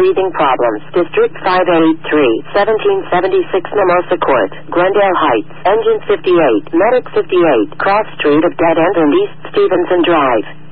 breathing problems. District 583, 1776 Mimosa Court, Glendale Heights, Engine 58, Medic 58, Cross Street of Dead End and East Stevenson Drive.